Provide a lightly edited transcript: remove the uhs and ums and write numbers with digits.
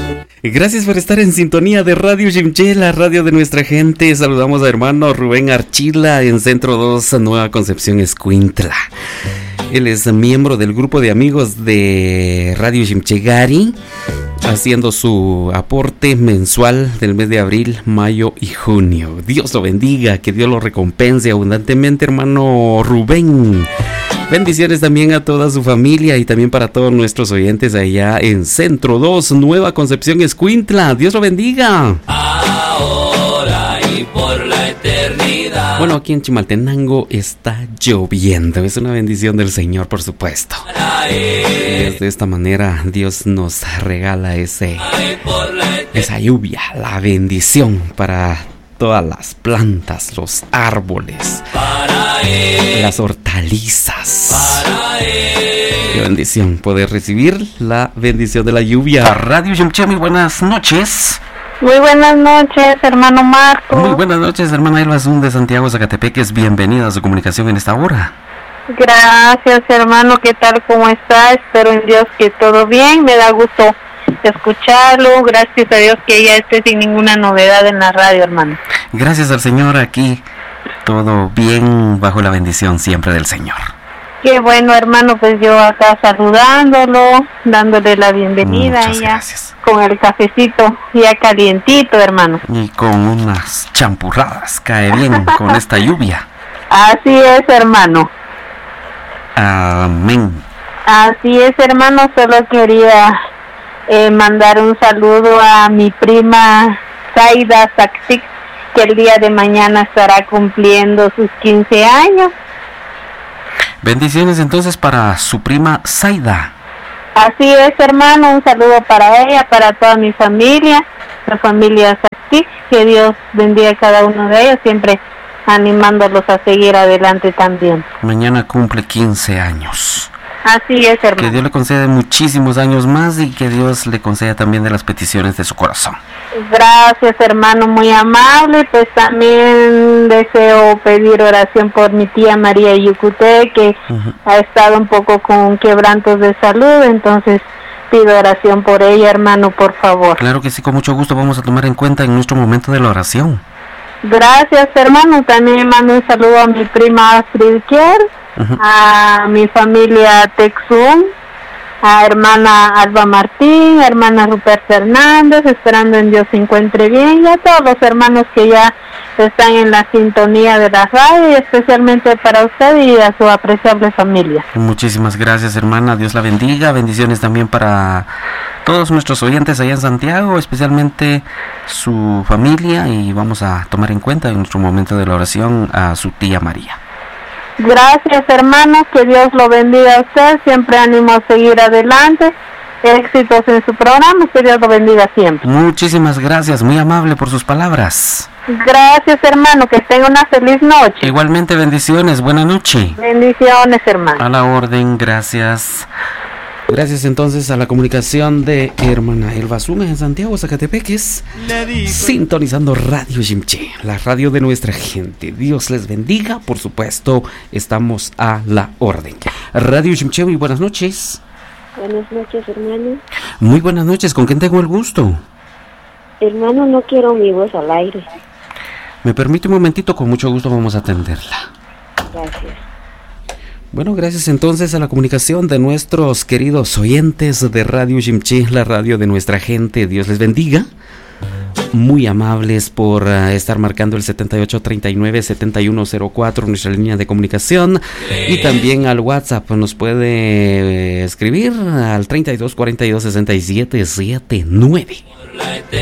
Gracias por estar en sintonía de Radio Jimche, la radio de nuestra gente. Saludamos a hermano Rubén Archila en Centro 2, Nueva Concepción, Escuintla. Él es miembro del grupo de amigos de Radio Jimche Gari, haciendo su aporte mensual del mes de abril, mayo y junio. Dios lo bendiga, que Dios lo recompense abundantemente, hermano Rubén. Bendiciones también a toda su familia y también para todos nuestros oyentes allá en Centro 2, Nueva Concepción, Escuintla. Dios lo bendiga. Ahora y por la eternidad. Bueno, aquí en Chimaltenango está lloviendo. Es una bendición del Señor, por supuesto. De esta manera Dios nos regala esa lluvia, la bendición para todas las plantas, los árboles, las hortalizas. Qué bendición poder recibir la bendición de la lluvia. Radio Jimche, muy buenas noches. Muy buenas noches, hermano Marco. Muy buenas noches, hermana Elba Zun de Santiago, Zacatepeques. Bienvenida a su comunicación en esta hora. Gracias, hermano. ¿Qué tal? ¿Cómo está? Espero en Dios que todo bien. Me da gusto escucharlo. Gracias a Dios que ya esté sin ninguna novedad en la radio, hermano. Gracias al Señor, aquí todo bien, bajo la bendición siempre del Señor. Qué bueno, hermano, pues yo acá saludándolo, dándole la bienvenida. Muchas ya gracias. Con el cafecito ya calientito, hermano. Y con unas champurradas, cae bien con esta lluvia. Así es, hermano. Amén. Así es, hermano, solo quería mandar un saludo a mi prima Zaida Saksik, que el día de mañana estará cumpliendo sus 15 años. Bendiciones entonces para su prima Zaida. Así es, hermano, un saludo para ella, para toda mi familia, la familia Saksik, que Dios bendiga a cada uno de ellos, siempre animándolos a seguir adelante también. Mañana cumple 15 años. Así es, hermano. Que Dios le conceda muchísimos años más y que Dios le conceda también de las peticiones de su corazón. Gracias, hermano, muy amable. Pues también deseo pedir oración por mi tía María Yucuté, que ha estado un poco con quebrantos de salud, entonces pido oración por ella, hermano, por favor. Claro que sí, con mucho gusto vamos a tomar en cuenta en nuestro momento de la oración. Gracias, hermano. También mando un saludo a mi prima Astrid Kier, a mi familia Texum, a hermana Alba Martín, hermana Rupert Hernández, esperando en Dios se encuentre bien, y a todos los hermanos que ya están en la sintonía de la radio, y especialmente para usted y a su apreciable familia. Muchísimas gracias, hermana, Dios la bendiga. Bendiciones también para todos nuestros oyentes allá en Santiago, especialmente su familia, y vamos a tomar en cuenta en nuestro momento de la oración a su tía María. Gracias, hermano, que Dios lo bendiga a usted, siempre ánimo a seguir adelante, éxitos en su programa, que Dios lo bendiga siempre. Muchísimas gracias, muy amable por sus palabras. Gracias, hermano, que tenga una feliz noche. Igualmente, bendiciones, buena noche. Bendiciones, hermano. A la orden, gracias. Gracias entonces a la comunicación de hermana Elba Zuna en Santiago, Zacatepeques, sintonizando Radio Jimche, la radio de nuestra gente. Dios les bendiga, por supuesto, estamos a la orden. Radio Jimche, muy buenas noches. Buenas noches, hermano. Muy buenas noches, ¿con quién tengo el gusto? Hermano, no quiero mi voz al aire. Me permite un momentito, con mucho gusto vamos a atenderla. Gracias. Bueno, gracias entonces a la comunicación de nuestros queridos oyentes de Radio Jimche, la radio de nuestra gente. Dios les bendiga. Muy amables por estar marcando el 7839-7104, nuestra línea de comunicación. Y también al WhatsApp nos puede escribir al 3242-6779.